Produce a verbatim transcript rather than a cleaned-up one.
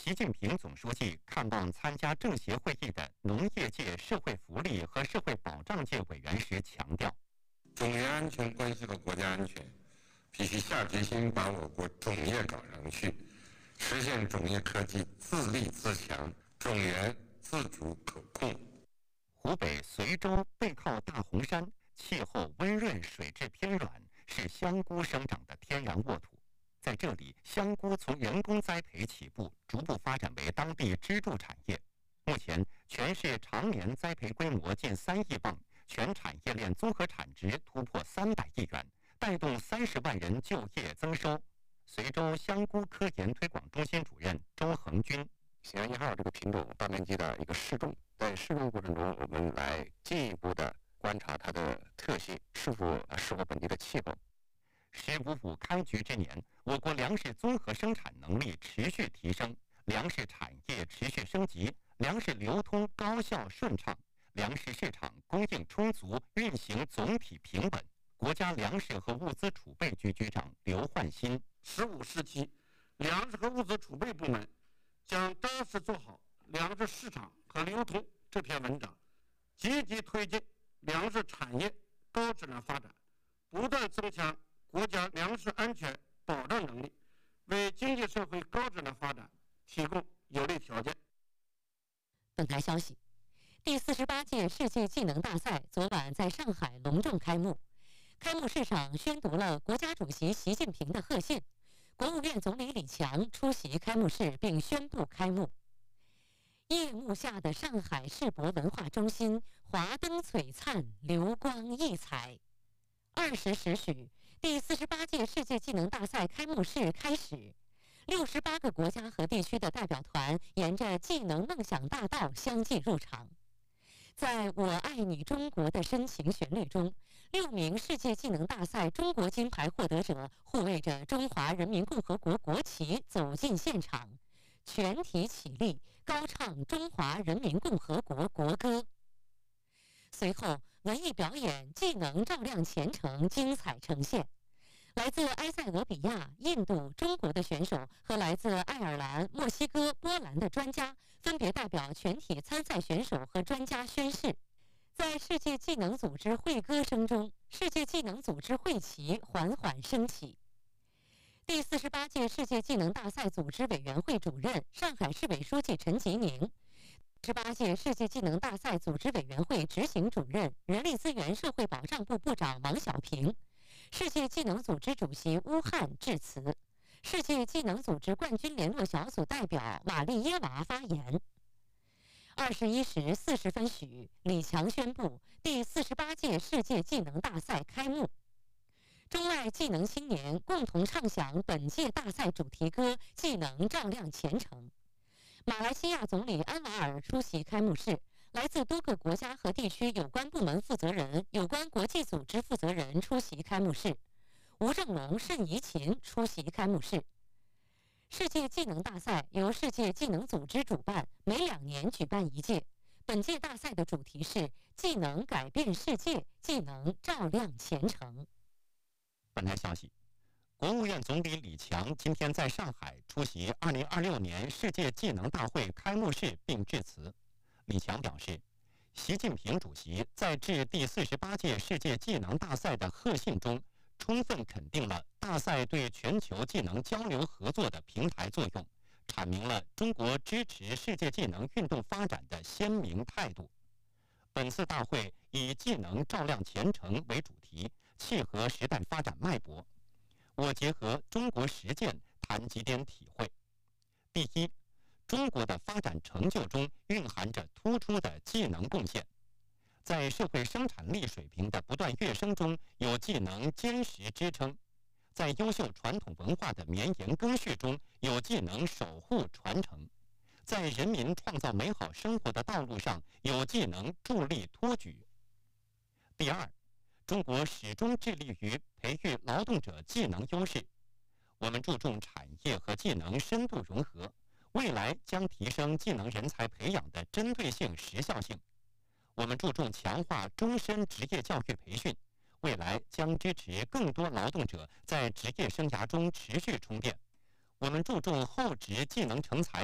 习近平总书记看望参加政协会议的农业界社会福利和社会保障界委员时强调， 种业安全关系到国家安全，必须下决心把我国种业搞上去，实现种业科技自立自强，种源自主可控。 湖北随州背靠大洪山，气候温润，水质偏软，是香菇生长的天然沃土。在这里，香菇从人工栽培起步，逐步发展为当地支柱产业。目前，全市常年栽培规模近三亿磅，全产业链综合产值突破三百亿元，带动三十万人就业增收。随州香菇科研推广中心主任周恒军： 喜安一号这个品种大面积的一个试种，在试种过程中，我们来进一步的观察它的特性是否适合本地的气候。 十五五开局之年，我国粮食综合生产能力持续提升，粮食产业持续升级，粮食流通高效顺畅，粮食市场供应充足，运行总体平稳。国家粮食和物资储备局局长刘焕新： 十五时期，粮食和物资储备部门将扎实做好粮食市场和流通这篇文章，积极推进粮食产业高质量发展，不断增强国家粮食安全保障能力，为经济社会高质量发展提供有利条件。 本台消息，第四十八届世界技能大赛昨晚在上海隆重开幕。开幕式上宣读了国家主席习近平的贺信，国务院总理李强出席开幕式并宣布开幕。夜幕下的上海世博文化中心华灯璀璨，流光溢彩。二十时许，第四十八届世界技能大赛开幕式开始，六十八个国家和地区的代表团沿着技能梦想大道相继入场。在我爱你中国的深情旋律中，六名世界技能大赛中国金牌获得者护卫着中华人民共和国国旗走进现场，全体起立，高唱中华人民共和国国歌。随后，文艺表演《技能照亮前程》精彩呈现。来自埃塞俄比亚、印度、中国的选手和来自爱尔兰、墨西哥、波兰的专家分别代表全体参赛选手和专家宣誓。在世界技能组织会歌声中，世界技能组织会旗缓缓升起。第四十八届世界技能大赛组织委员会主任、上海市委书记陈吉宁。十八届世界技能大赛组织委员会执行主任、人力资源社会保障部部长王小平，世界技能组织主席乌汉致辞，世界技能组织冠军联络小组代表瓦利耶娃发言。二十一时四十分许，李强宣布第四十八届世界技能大赛开幕。中外技能青年共同唱响本届大赛主题歌《技能照亮前程》。马来西亚总理安瓦尔出席开幕式，来自多个国家和地区有关部门负责人、有关国际组织负责人出席开幕式。吴正龙、盛怡琴出席开幕式。世界技能大赛由世界技能组织主办，每两年举办一届。本届大赛的主题是“技能改变世界，技能照亮前程”。 本台消息，国务院总理李强今天在上海出席二零二六年世界技能大会开幕式并致辞。李强表示，习近平主席在致第四十八届世界技能大赛的贺信中，充分肯定了大赛对全球技能交流合作的平台作用，阐明了中国支持世界技能运动发展的鲜明态度。本次大会以“技能照亮前程”为主题，契合时代发展脉搏。我结合中国实践谈几点体会。第一，中国的发展成就中蕴含着突出的技能贡献。在社会生产力水平的不断跃升中，有技能坚实支撑；在优秀传统文化的绵延更续中，有技能守护传承；在人民创造美好生活的道路上，有技能助力托举。第二，中国始终致力于培育劳动者技能优势，我们注重产业和技能深度融合，未来将提升技能人才培养的针对性、时效性。我们注重强化终身职业教育培训，未来将支持更多劳动者在职业生涯中持续充电。我们注重厚职技能成才